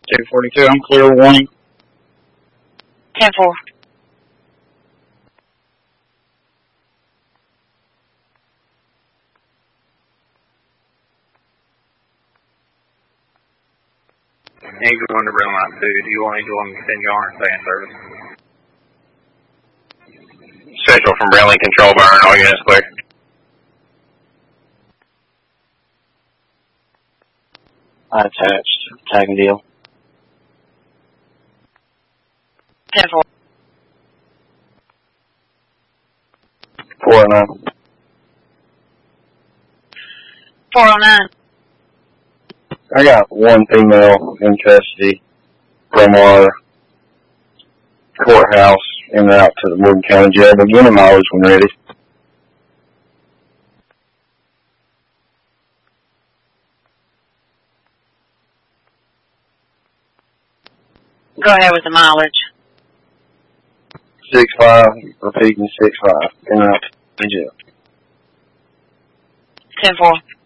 242, I'm clear warning. 10-4. Ain't going to Red Line 2. Do you want to go on the 10-yard and stay in service? Central from Brandley, control burn, all units clear. I attached. Tag and deal. 10-4. 409. 409. I got one female in custody from our courthouse en route to the Morgan County Jail. Beginning mileage when ready. Go ahead with the mileage. 6.5, repeating 6.5, en route to the jail. 10-4.